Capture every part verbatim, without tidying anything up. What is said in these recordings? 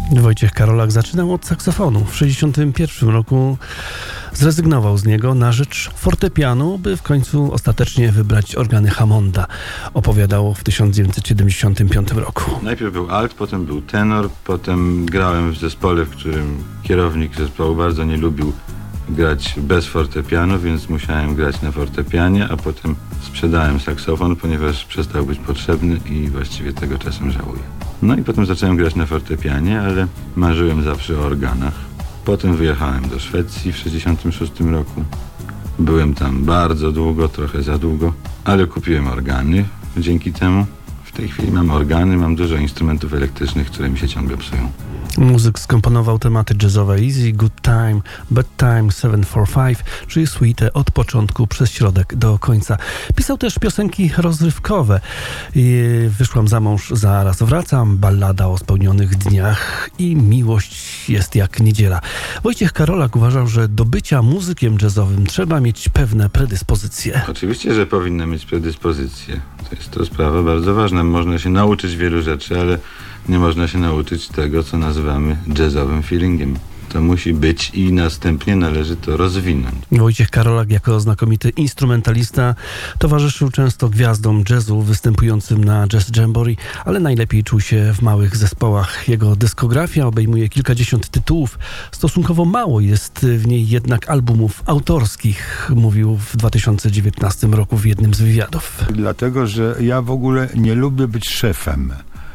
Wojciech Karolak zaczynał od saksofonu. W sześćdziesiątym pierwszym roku zrezygnował z niego na rzecz fortepianu, by w końcu ostatecznie wybrać organy Hammonda. Opowiadał w tysiąc dziewięćset siedemdziesiątym piątym roku. Najpierw był alt, potem był tenor, potem grałem w zespole, w którym kierownik zespołu bardzo nie lubił grać bez fortepianu, więc musiałem grać na fortepianie, a potem sprzedałem saksofon, ponieważ przestał być potrzebny i właściwie tego czasem żałuję. No i potem zacząłem grać na fortepianie, ale marzyłem zawsze o organach. Potem wyjechałem do Szwecji w sześćdziesiątym szóstym roku. Byłem tam bardzo długo, trochę za długo, ale kupiłem organy dzięki temu. W tej chwili mam organy, mam dużo instrumentów elektrycznych, które mi się ciągle psują. Muzyk skomponował tematy jazzowe Easy, Good Time, Bad Time, siedem cztery pięć, czyli suite od początku przez środek do końca. Pisał też piosenki rozrywkowe. Wyszłam za mąż, zaraz wracam, ballada o spełnionych dniach i miłość jest jak niedziela. Wojciech Karolak uważał, że do bycia muzykiem jazzowym trzeba mieć pewne predyspozycje. Oczywiście, że powinna mieć predyspozycje. To jest to sprawa bardzo ważna. Można się nauczyć wielu rzeczy, ale nie można się nauczyć tego, co nazywamy jazzowym feelingiem. To musi być i następnie należy to rozwinąć. Wojciech Karolak jako znakomity instrumentalista towarzyszył często gwiazdom jazzu występującym na Jazz Jamboree, ale najlepiej czuł się w małych zespołach. Jego dyskografia obejmuje kilkadziesiąt tytułów. Stosunkowo mało jest w niej jednak albumów autorskich, mówił w dwa tysiące dziewiętnastym roku w jednym z wywiadów. Dlatego, że ja w ogóle nie lubię być szefem.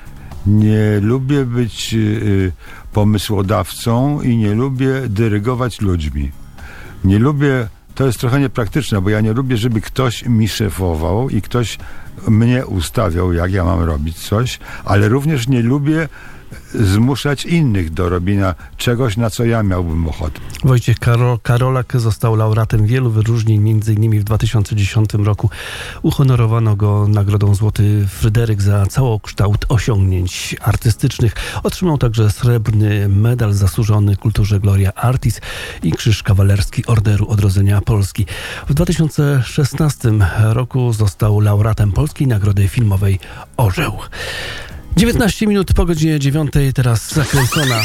Nie lubię być y, pomysłodawcą i nie lubię dyrygować ludźmi. Nie lubię, to jest trochę niepraktyczne, bo ja nie lubię, żeby ktoś mi szefował i ktoś mnie ustawiał, jak ja mam robić coś, ale również nie lubię zmuszać innych do robienia czegoś, na co ja miałbym ochotę. Wojciech Karo- Karolak został laureatem wielu wyróżnień, między innymi w dwa tysiące dziesiątym roku uhonorowano go nagrodą Złoty Fryderyk za całokształt osiągnięć artystycznych. Otrzymał także srebrny medal zasłużony kulturze Gloria Artis i krzyż kawalerski Orderu Odrodzenia Polski. W dwa tysiące szesnastym roku został laureatem Polskiej Nagrody Filmowej Orzeł. dziewiętnaście minut po godzinie dziewiątej, teraz zakręcona